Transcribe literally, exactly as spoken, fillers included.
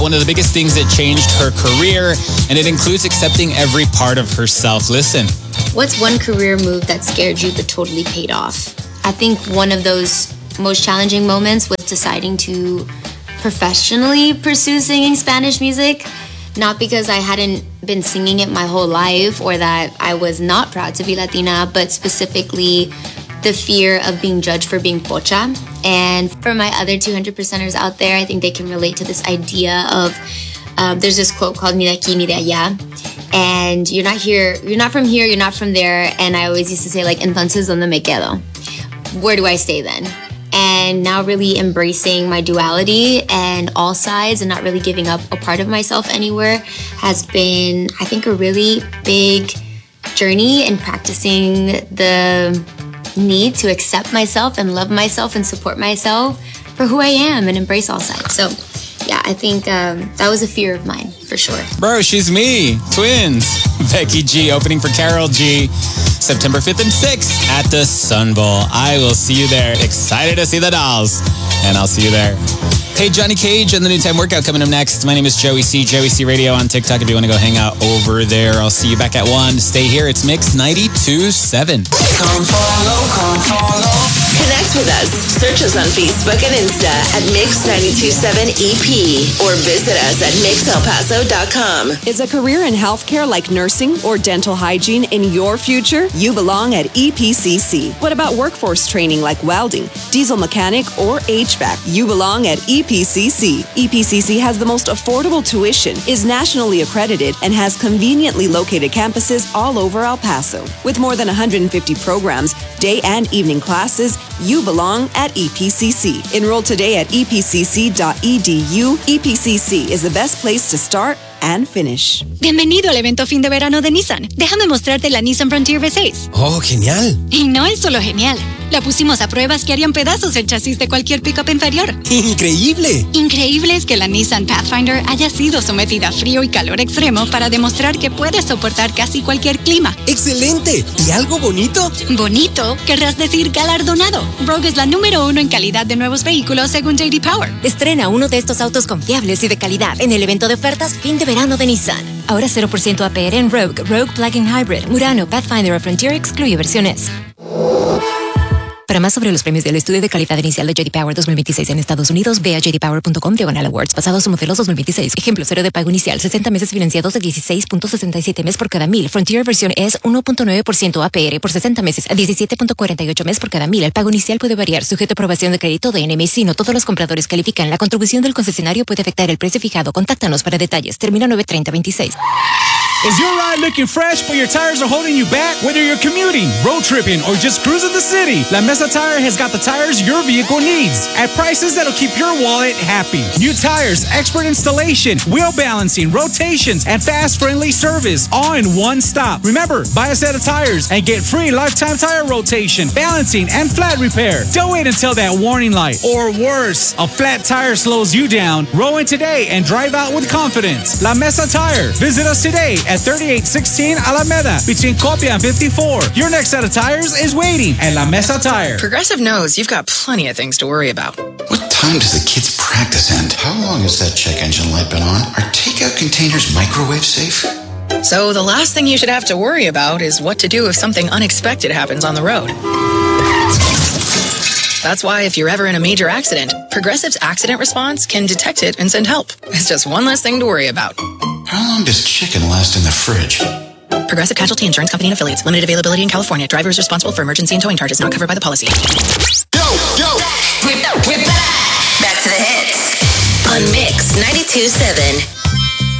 One of the biggest things that changed her career, and it includes accepting every part of herself. Listen. What's one career move that scared you but totally paid off? I think one of those most challenging moments was deciding to professionally pursue singing Spanish music. Not because I hadn't been singing it my whole life or that I was not proud to be Latina, but specifically the fear of being judged for being pocha. And for my other two hundred percenters out there, I think they can relate to this idea of, um, there's this quote called ni de aquí ni de allá. And you're not here, you're not from here, you're not from there. And I always used to say like, entonces, ¿dónde me quedo? Where do I stay then? And now really embracing my duality and all sides and not really giving up a part of myself anywhere has been, I think, a really big journey in practicing the need to accept myself and love myself and support myself for who I am and embrace all sides. So yeah, I think um, that was a fear of mine for sure. Bro, she's me. Twins. Becky G opening for Carol G. September fifth and sixth at the Sun Bowl. I will see you there. Excited to see the dolls. And I'll see you there. Hey, Johnny Cage and the New Time Workout coming up next. My name is Joey C. Joey C Radio on TikTok if you want to go hang out over there. I'll see you back at one. Stay here. It's Mix ninety-two point seven. Come follow, come follow. Connect with us. Search us on Facebook and Insta at Mix ninety-two point seven E P or visit us at mix el paso dot com. Is a career in healthcare like nursing or dental hygiene in your future? You belong at E P C C. What about workforce training like welding, diesel mechanic, or H V A C? You belong at E P C C. E P C C has the most affordable tuition, is nationally accredited, and has conveniently located campuses all over El Paso. With more than one hundred fifty programs, day and evening classes, you belong at E P C C. Enroll today at e p c c dot e d u. E P C C is the best place to start and finish. Bienvenido al evento fin de verano de Nissan. Déjame mostrarte la Nissan Frontier V seis. Oh, genial. Y no es solo genial. La pusimos a pruebas que harían pedazos el chasis de cualquier pickup inferior. ¡Increíble! Increíble es que la Nissan Pathfinder haya sido sometida a frío y calor extremo para demostrar que puede soportar casi cualquier clima. ¡Excelente! ¿Y algo bonito? ¿Bonito? Querrás decir galardonado. Rogue es la número uno en calidad de nuevos vehículos según J D Power. Estrena uno de estos autos confiables y de calidad en el evento de ofertas fin de verano de Nissan. Ahora cero por ciento A P R en Rogue, Rogue Plug-in Hybrid, Murano, Pathfinder o Frontier excluye versiones. Para más sobre los premios del estudio de calidad inicial de J D Power dos mil veintiséis en Estados Unidos, ve a j d power punto com diagonal awards, basados en modelos dos mil veintiséis. Ejemplo, cero de pago inicial, sesenta meses financiados de dieciséis punto sesenta y siete mes por cada mil. Frontier versión es uno punto nueve por ciento A P R por sesenta meses, a diecisiete punto cuarenta y ocho mes por cada mil. El pago inicial puede variar, sujeto a aprobación de crédito de N M I C. No todos los compradores califican. La contribución del concesionario puede afectar el precio fijado. Contáctanos para detalles. Termina nueve treinta veintiséis. Is your ride looking fresh but your tires are holding you back? Whether you're commuting, road tripping, or just cruising the city, La Mesa Tire has got the tires your vehicle needs at prices that'll keep your wallet happy. New tires, expert installation, wheel balancing, rotations, and fast friendly service all in one stop. Remember, buy a set of tires and get free lifetime tire rotation, balancing, and flat repair. Don't wait until that warning light. Or worse, a flat tire slows you down. Roll in today and drive out with confidence. La Mesa Tire. Visit us today at thirty-eight sixteen Alameda between Copia and fifty-four. Your next set of tires is waiting at La Mesa Tire. Progressive knows you've got plenty of things to worry about. What time does the kids' practice end? How long has that check engine light been on? Are takeout containers microwave safe? So the last thing you should have to worry about is what to do if something unexpected happens on the road. That's why if you're ever in a major accident, Progressive's accident response can detect it and send help. It's just one less thing to worry about. How long does chicken last in the fridge? Progressive Casualty Insurance Company and Affiliates. Limited availability in California. Driver is responsible for emergency and towing charges not covered by the policy. Yo, yo, we're, we're back. Back to the hits on Mix ninety-two point seven.